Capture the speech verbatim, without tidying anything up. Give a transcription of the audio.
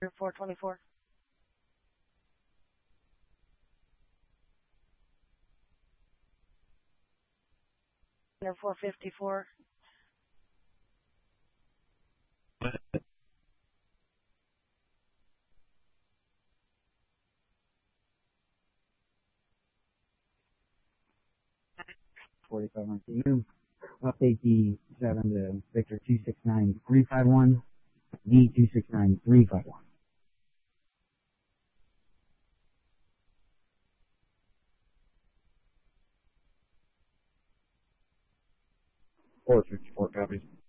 four twenty-four. four fifty-four. forty-five hundred. Can you update the seven to Victor two six nine three five one, D two six nine three five one. four fifty-four copies.